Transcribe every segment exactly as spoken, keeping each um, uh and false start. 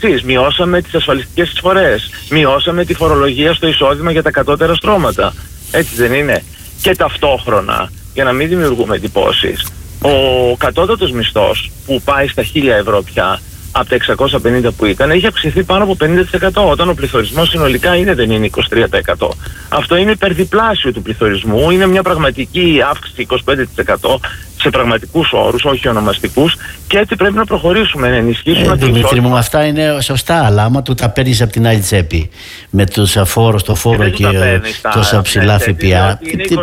εξής. Μειώσαμε τις ασφαλιστικές εισφορές. Μειώσαμε τη φορολογία στο εισόδημα για τα κατώτερα στρώματα. Έτσι δεν είναι? Και ταυτόχρονα, για να μην δημιουργούμε εντυπώσεις, ο κατώτατος μισθός που πάει στα χίλια ευρώ πια, από τα εξακόσια πενήντα που ήταν, έχει αυξηθεί πάνω από πενήντα τοις εκατό, όταν ο πληθωρισμός συνολικά είναι, δεν είναι είκοσι τρία τοις εκατό. Αυτό είναι υπερδιπλάσιο του πληθωρισμού, είναι μια πραγματική αύξηση είκοσι πέντε τοις εκατό σε πραγματικούς όρους, όχι ονομαστικούς, και έτσι πρέπει να προχωρήσουμε, να ενισχύσουμε ε, την Δημήτρη μου, αυτά είναι σωστά, αλλά άμα του τα παίρνεις από την άλλη τσέπη, με τους αφόρους, το φόρο και, και τόσα ψηλά ΦΠΑ,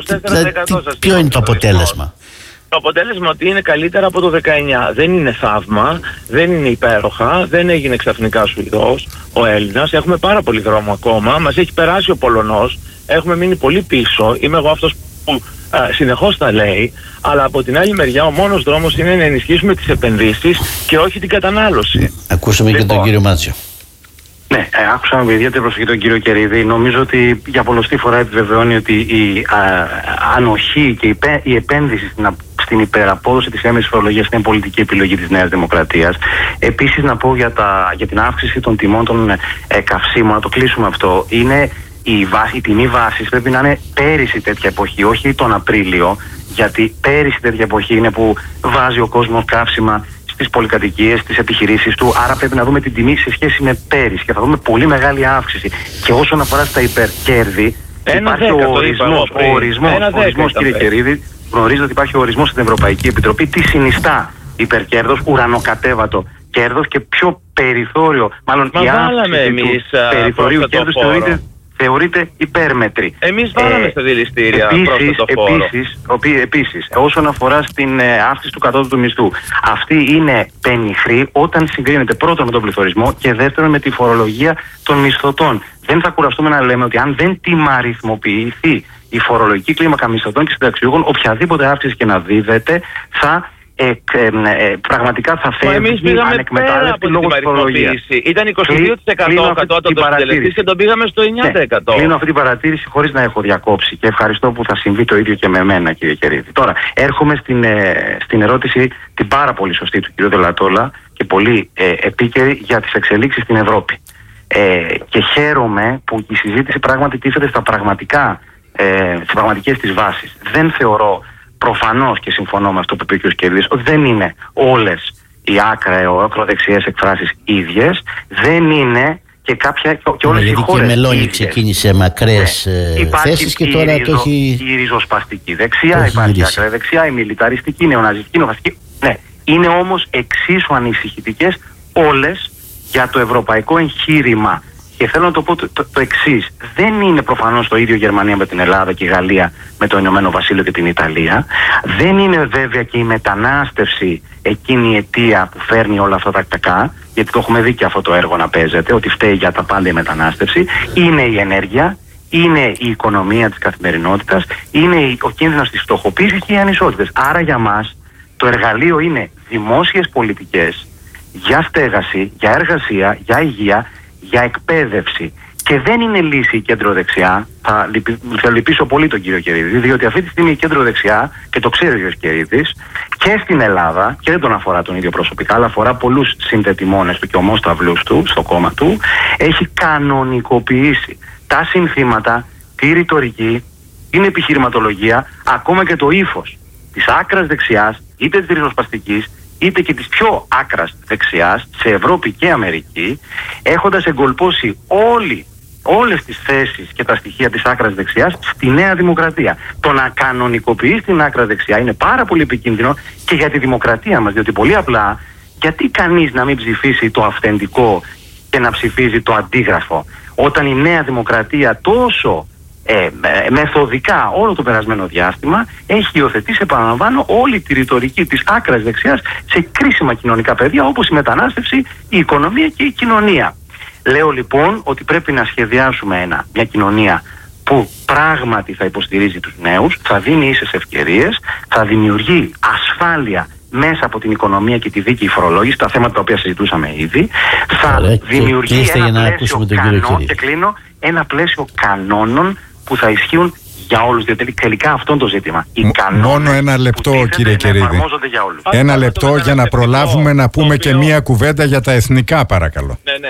ποιο είναι το αποτέλεσμα? Το αποτέλεσμα ότι είναι καλύτερα από το δεκαεννιά. Δεν είναι θαύμα, δεν είναι υπέροχα, δεν έγινε ξαφνικά Σουηδός ο Έλληνας. Έχουμε πάρα πολύ δρόμο ακόμα. Μας έχει περάσει ο Πολωνός. Έχουμε μείνει πολύ πίσω. Είμαι εγώ αυτός που α, συνεχώς τα λέει. Αλλά από την άλλη μεριά ο μόνος δρόμος είναι να ενισχύσουμε τις επενδύσεις και όχι την κατανάλωση. Ακούσαμε λοιπόν και τον κύριο Μάτσιο. Ναι, ε, άκουσα με ιδιαίτερη προσοχή τον κύριο Κερίδη. Νομίζω ότι για πολλοστή φορά επιβεβαιώνει ότι η α, ανοχή και η, η επένδυση στην, στην υπεραπόδοση της έμεσης φορολογίας είναι πολιτική επιλογή της Νέας Δημοκρατίας. Επίσης, να πω για, τα, για την αύξηση των τιμών των ε, καυσίμων, να το κλείσουμε αυτό. Είναι η, βάση, η τιμή βάσης πρέπει να είναι πέρυσι τέτοια εποχή, όχι τον Απρίλιο, γιατί πέρυσι τέτοια εποχή είναι που βάζει ο κόσμος καύσιμα στις πολυκατοικίες, στις επιχειρήσεις του. Άρα πρέπει να δούμε την τιμή σε σχέση με πέρυσι και θα δούμε πολύ μεγάλη αύξηση. Και όσον αφορά στα υπερκέρδη, υπάρχει ο ορισμός, ο ορισμός, ο ορισμός κύριε Κερίδη, γνωρίζετε ότι υπάρχει ο ορισμός στην Ευρωπαϊκή Επιτροπή τι συνιστά υπερκέρδος, ουρανοκατέβατο κέρδος και ποιο περιθώριο, μάλλον Μα η αύξηση του περιθωρίου κέρδους θεωρείται θεωρείται υπέρμετρη. Εμείς βάλαμε ε, στα δηληστήρια επίσης, το φόρο. Επίσης, επίσης, όσον αφορά στην ε, αύξηση του κατώτατου μισθού, αυτή είναι πενιχρή όταν συγκρίνεται πρώτον με τον πληθωρισμό και δεύτερον με τη φορολογία των μισθωτών. Δεν θα κουραστούμε να λέμε ότι αν δεν τιμαριθμοποιηθεί η φορολογική κλίμακα μισθωτών και συνταξιούχων, οποιαδήποτε αύξηση και να δίδεται θα Ε, ε, ε, πραγματικά θα φεύγει ανεκμετάλλευτη λόγω της φορολογίας. Ήταν είκοσι δύο τοις εκατό κατώτατος συντελεστής και τον πήγαμε στο εννιά τοις εκατό. Ναι, κλείνω αυτή την παρατήρηση χωρίς να έχω διακόψει και ευχαριστώ που θα συμβεί το ίδιο και με εμένα, κύριε Κερίδη. Τώρα, έρχομαι στην, ε, στην ερώτηση την πάρα πολύ σωστή του κ. Δελατόλα και πολύ ε, επίκαιρη για τις εξελίξεις στην Ευρώπη. Ε, και χαίρομαι που η συζήτηση πράγματι τίθεται στα πραγματικά, ε, στις πραγματικές της βάσεις. Δεν θεωρώ προφανώς, και συμφωνώ με αυτό που είπε ο κ. Κερίδης, ότι δεν είναι όλες οι ακροδεξιές εκφράσεις ίδιες, δεν είναι και κάποια και όλες οι χώρες. Γιατί και η Μελώνη ξεκίνησε μακρές ναι. θέσεις και τώρα ριζο, το έχει... η ριζοσπαστική δεξιά, υπάρχει η ακραία δεξιά, η μιλιταριστική, η νεοναζιστική, η νεοφασιστική. Ναι, είναι όμως εξίσου ανησυχητικές όλες για το ευρωπαϊκό εγχείρημα. Και θέλω να το πω το, το, το εξής. Δεν είναι προφανώς το ίδιο η Γερμανία με την Ελλάδα και η Γαλλία με το Ηνωμένο Βασίλειο και την Ιταλία. Δεν είναι βέβαια και η μετανάστευση εκείνη η αιτία που φέρνει όλα αυτά τα κακά, γιατί το έχουμε δει και αυτό το έργο να παίζεται, ότι φταίει για τα πάντα η μετανάστευση. Είναι η ενέργεια, είναι η οικονομία της καθημερινότητας, είναι ο κίνδυνος της φτωχοποίησης και οι ανισότητες. Άρα για μας το εργαλείο είναι δημόσιες πολιτικές για στέγαση, για εργασία, για υγεία, για εκπαίδευση. Και δεν είναι λύση η κέντρο-δεξιά. Θα, λυπη, θα λυπήσω πολύ τον κύριο Κερίδη, διότι αυτή τη στιγμή η κέντρο-δεξιά, και το ξέρει ο κύριος Κερίδης, και στην Ελλάδα, και δεν τον αφορά τον ίδιο προσωπικά, αλλά αφορά πολλούς συνδετημόνες του και ομόσταυλους του στο κόμμα του, έχει κανονικοποιήσει τα συνθήματα, τη ρητορική, την επιχειρηματολογία, ακόμα και το ύφος της άκρας δεξιάς, είτε της ριζοσπαστικής, είτε και της πιο άκρας δεξιάς, σε Ευρώπη και Αμερική, έχοντας εγκολπώσει όλοι, όλες τις θέσεις και τα στοιχεία της άκρας δεξιάς στη Νέα Δημοκρατία. Το να κανονικοποιείς την άκρα δεξιά είναι πάρα πολύ επικίνδυνο και για τη δημοκρατία μας, διότι πολύ απλά, γιατί κανείς να μην ψηφίσει το αυθεντικό και να ψηφίζει το αντίγραφο, όταν η Νέα Δημοκρατία τόσο Ε, μεθοδικά όλο το περασμένο διάστημα έχει υιοθετήσει, επαναλαμβάνω, όλη τη ρητορική της άκρας δεξιάς σε κρίσιμα κοινωνικά πεδία όπως η μετανάστευση, η οικονομία και η κοινωνία. Λέω λοιπόν ότι πρέπει να σχεδιάσουμε ένα, μια κοινωνία που πράγματι θα υποστηρίζει τους νέους, θα δίνει ίσες ευκαιρίες, θα δημιουργεί ασφάλεια μέσα από την οικονομία και τη δίκαιη φορολόγηση, τα θέματα τα οποία συζητούσαμε ήδη, θα Άρα, δημιουργεί και, ένα πλαίσιο κανόν, και κλείνω, ένα πλαίσιο κανόνων που θα ισχύουν για όλους, διότι τελικά αυτό είναι το ζήτημα. Οι Μόνο ένα λεπτό, κύριε Κερίδη. Ένα λεπτό για να προλάβουμε να πούμε και μία κουβέντα για τα εθνικά, παρακαλώ.